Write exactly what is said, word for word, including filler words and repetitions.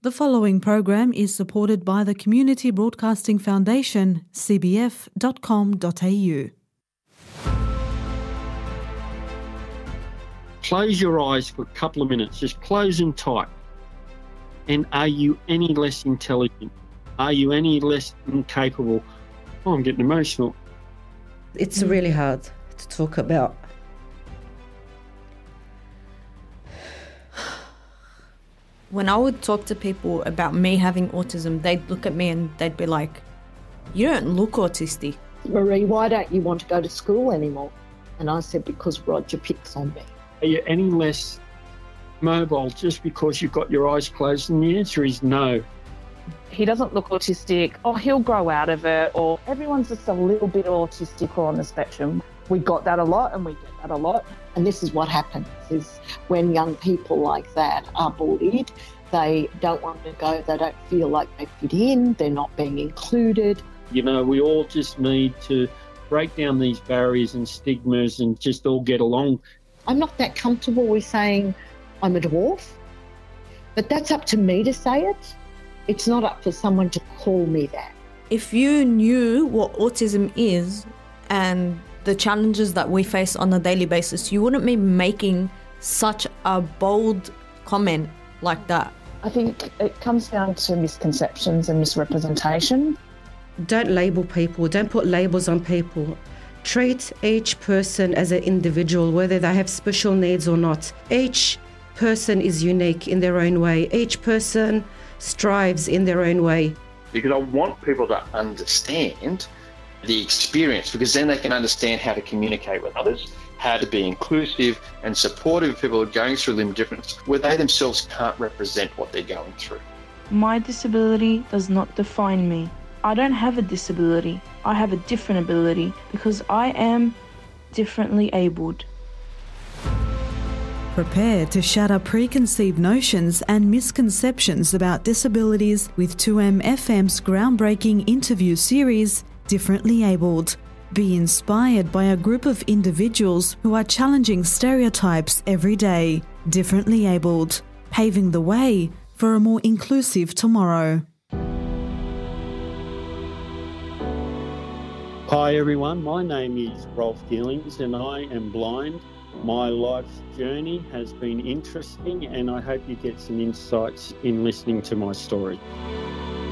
The following program is supported by the Community Broadcasting Foundation, c b f dot com dot a u. Close your eyes for a couple of minutes. Just close them tight. And are you any less intelligent? Are you any less incapable? Oh, I'm getting emotional. It's really hard to talk about. When I would talk to people about me having autism, they'd look at me and they'd be like, "You don't look autistic." Marie, why don't you want to go to school anymore? And I said, because Roger picks on me. Are you any less mobile just because you've got your eyes closed? And the answer is no. He doesn't look autistic, or he'll grow out of it, or everyone's just a little bit autistic or on the spectrum. We got that a lot and we get that a lot. And this is what happens, is when young people like that are bullied, they don't want to go, they don't feel like they fit in, they're not being included. You know, we all just need to break down these barriers and stigmas and just all get along. I'm not that comfortable with saying I'm a dwarf, but that's up to me to say it. It's not up for someone to call me that. If you knew what autism is and the challenges that we face on a daily basis, you wouldn't be making such a bold comment like that. I think it comes down to misconceptions and misrepresentation. Don't label people, don't put labels on people. Treat each person as an individual, whether they have special needs or not. Each person is unique in their own way. Each person strives in their own way. Because I want people to understand the experience, because then they can understand how to communicate with others, how to be inclusive and supportive of people who are going through limb difference, where they themselves can't represent what they're going through. My disability does not define me. I don't have a disability. I have a different ability because I am differently abled. Prepare to shatter preconceived notions and misconceptions about disabilities with two M F M's groundbreaking interview series, Differently Abled. Be inspired by a group of individuals who are challenging stereotypes every day. Differently Abled, paving the way for a more inclusive tomorrow. Hi everyone, my name is Rolf Dealings and I am blind. My life's journey has been interesting and I hope you get some insights in listening to my story.